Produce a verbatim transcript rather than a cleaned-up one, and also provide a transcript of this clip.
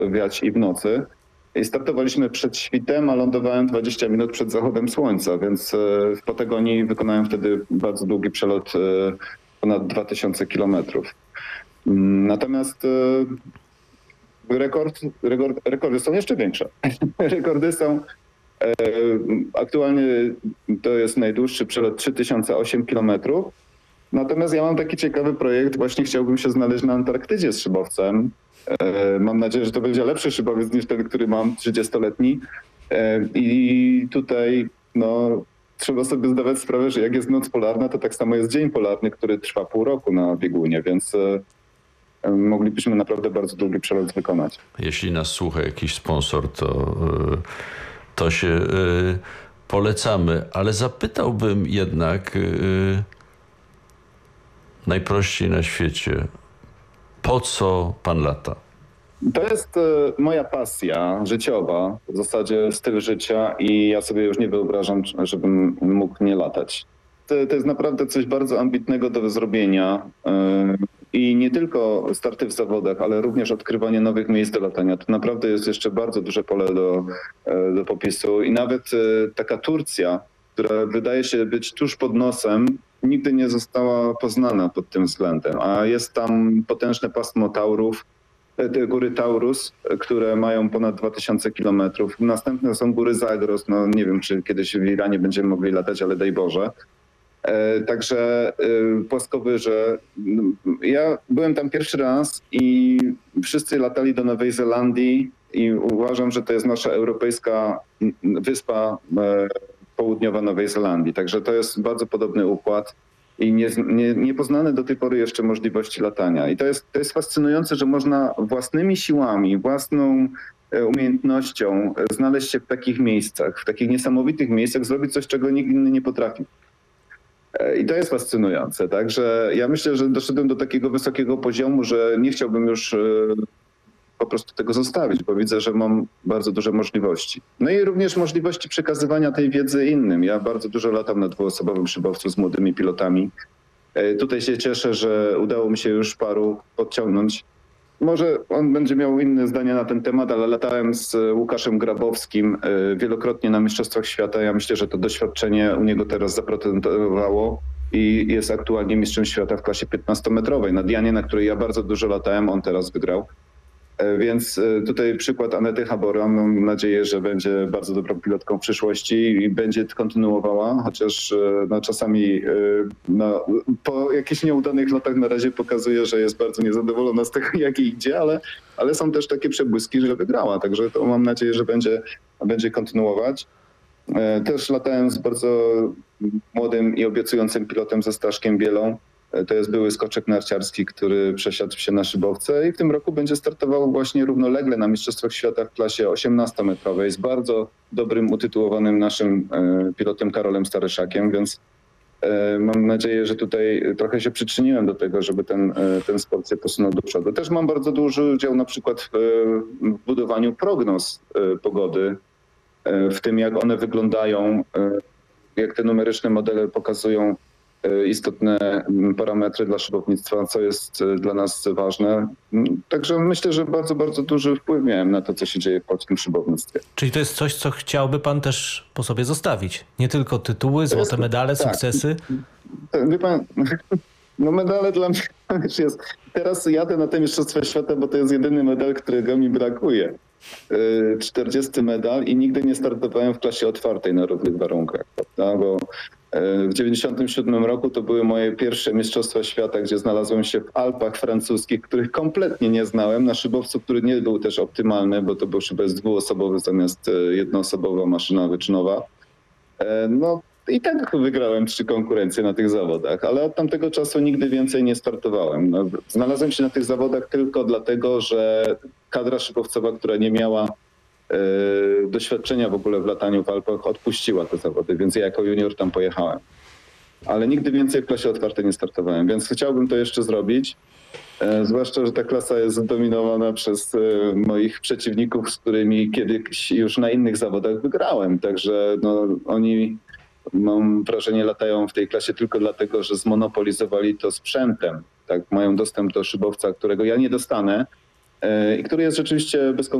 wiać i w nocy. I startowaliśmy przed świtem, a lądowałem dwadzieścia minut przed zachodem słońca, więc w Patagonii wykonałem wtedy bardzo długi przelot, ponad dwa tysiące kilometrów. Natomiast rekord, rekord, rekordy są jeszcze większe. Rekordy są, aktualnie to jest najdłuższy przelot trzy tysiące osiem kilometrów. Natomiast ja mam taki ciekawy projekt, właśnie chciałbym się znaleźć na Antarktydzie z szybowcem. Mam nadzieję, że to będzie lepszy szybowiec niż ten, który mam, trzydziestoletni. I tutaj no, trzeba sobie zdawać sprawę, że jak jest noc polarna, to tak samo jest dzień polarny, który trwa pół roku na biegunie, więc moglibyśmy naprawdę bardzo długi przelot wykonać. Jeśli nas słucha jakiś sponsor, to, to się polecamy, ale zapytałbym jednak najprościej na świecie, po co pan lata? To jest moja pasja życiowa, w zasadzie styl życia i ja sobie już nie wyobrażam, żebym mógł nie latać. To, to jest naprawdę coś bardzo ambitnego do zrobienia i nie tylko starty w zawodach, ale również odkrywanie nowych miejsc do latania. To naprawdę jest jeszcze bardzo duże pole do, do popisu i nawet taka Turcja, która wydaje się być tuż pod nosem, nigdy nie została poznana pod tym względem, a jest tam potężne pasmo Taurów, te góry Taurus, które mają ponad dwa tysiące kilometrów. Następne są góry Zagros, no nie wiem, czy kiedyś w Iranie będziemy mogli latać, ale daj Boże. Także płaskowyże. Ja byłem tam pierwszy raz i wszyscy latali do Nowej Zelandii i uważam, że to jest nasza europejska wyspa południowa Nowej Zelandii. Także to jest bardzo podobny układ i nie, nie, niepoznane do tej pory jeszcze możliwości latania. I to jest, to jest fascynujące, że można własnymi siłami, własną umiejętnością znaleźć się w takich miejscach, w takich niesamowitych miejscach, zrobić coś, czego nikt inny nie potrafi. I to jest fascynujące. Także ja myślę, że doszedłem do takiego wysokiego poziomu, że nie chciałbym już po prostu tego zostawić, bo widzę, że mam bardzo duże możliwości. No i również możliwości przekazywania tej wiedzy innym. Ja bardzo dużo latam na dwuosobowym szybowcu z młodymi pilotami. Tutaj się cieszę, że udało mi się już paru podciągnąć. Może on będzie miał inne zdanie na ten temat, ale latałem z Łukaszem Grabowskim wielokrotnie na Mistrzostwach Świata. Ja myślę, że to doświadczenie u niego teraz zaprocentowało i jest aktualnie mistrzem świata w klasie piętnastometrowej. Na Dianie, na której ja bardzo dużo latałem, on teraz wygrał. Więc tutaj przykład Anety Habora. Mam nadzieję, że będzie bardzo dobrą pilotką w przyszłości i będzie kontynuowała, chociaż no, czasami no, po jakichś nieudanych latach na razie pokazuje, że jest bardzo niezadowolona z tego, jak jej idzie, ale, ale są też takie przebłyski, że wygrała. Także to mam nadzieję, że będzie, będzie kontynuować. Też latałem z bardzo młodym i obiecującym pilotem ze Staszkiem Bielą. To jest były skoczek narciarski, który przesiadł się na szybowce i w tym roku będzie startował właśnie równolegle na Mistrzostwach Świata w klasie osiemnastometrowej z bardzo dobrym, utytułowanym naszym pilotem Karolem Staryszakiem, więc mam nadzieję, że tutaj trochę się przyczyniłem do tego, żeby ten, ten sport się posunął do przodu. Też mam bardzo duży udział na przykład w budowaniu prognoz pogody, w tym jak one wyglądają, jak te numeryczne modele pokazują istotne parametry dla szybownictwa, co jest dla nas ważne. Także myślę, że bardzo, bardzo duży wpływ miałem na to, co się dzieje w polskim szybownictwie. Czyli to jest coś, co chciałby pan też po sobie zostawić? Nie tylko tytuły, złote jest, medale, tak, sukcesy? Wie pan, no medale dla mnie już jest. Teraz jadę na te Mistrzostwa Świata, bo to jest jedyny medal, którego mi brakuje. czterdziesty medal i nigdy nie startowałem w klasie otwartej na równych warunkach, prawda? Bo w dziewięćdziesiątym siódmym roku to były moje pierwsze Mistrzostwa Świata, gdzie znalazłem się w Alpach francuskich, których kompletnie nie znałem, na szybowcu, który nie był też optymalny, bo to był szybowiec dwuosobowy zamiast jednoosobowa maszyna wyczynowa. No i tak wygrałem trzy konkurencje na tych zawodach, ale od tamtego czasu nigdy więcej nie startowałem. No, znalazłem się na tych zawodach tylko dlatego, że kadra szybowcowa, która nie miała y, doświadczenia w ogóle w lataniu w Alpach, odpuściła te zawody, więc ja jako junior tam pojechałem. Ale nigdy więcej w klasie otwartej nie startowałem, więc chciałbym to jeszcze zrobić. Y, zwłaszcza, że ta klasa jest zdominowana przez y, moich przeciwników, z którymi kiedyś już na innych zawodach wygrałem. Także no, oni... Mam wrażenie, latają w tej klasie tylko dlatego, że zmonopolizowali to sprzętem. Tak, mają dostęp do szybowca, którego ja nie dostanę, i który jest rzeczywiście bez